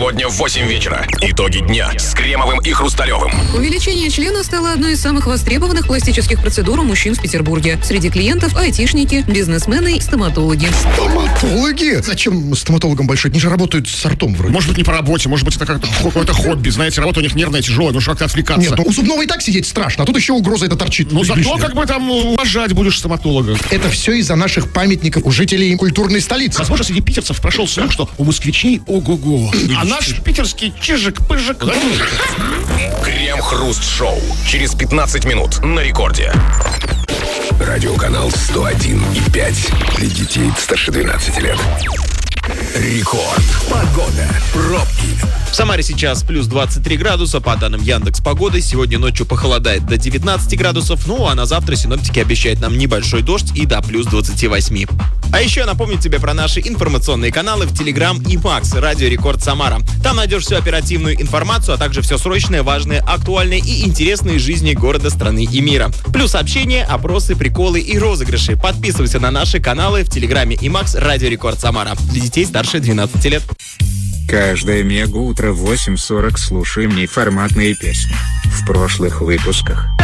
Сегодня в 8 вечера. Итоги дня с Кремовым и Хрусталевым. Увеличение члена стало одной из самых востребованных пластических процедур у мужчин в Петербурге. Среди клиентов айтишники, бизнесмены и стоматологи. Стоматологи? Зачем стоматологам большой? Они же работают с ртом вроде. Может быть, не по работе, может быть, это какое-то хобби. Знаете, работа у них нервная, тяжелая, нужно как-то отвлекаться. Нет, ну у зубного и так сидеть страшно, а тут еще угроза это торчит. Ну зато лишнее. как бы там уважать будешь стоматолога. Это все из-за наших памятников у жителей культурной столицы. Возможно, среди питерцев прошел слух, что у москвичей ого-го. А наш питерский чижик-пыжик. Крем-хруст-шоу. Через 15 минут на рекорде. Радиоканал 101,5 для детей старше 12 лет. Рекорд. Погода. Пробки. В Самаре сейчас плюс 23 градуса, по данным Яндекс.Погоды. Сегодня ночью похолодает до 19 градусов, ну а на завтра синоптики обещают нам небольшой дождь и до плюс 28. А еще я напомню тебе про наши информационные каналы в Телеграм и Макс, Радио Рекорд Самара. Там найдешь всю оперативную информацию, а также все срочное, важное, актуальное и интересное из жизни города, страны и мира. Плюс сообщения, опросы, приколы и розыгрыши. Подписывайся на наши каналы в Телеграме и Макс, Радио Рекорд Самара. Для детей старше 12 лет. Каждое мега утро в 8:40 слушаем неформатные песни. В прошлых выпусках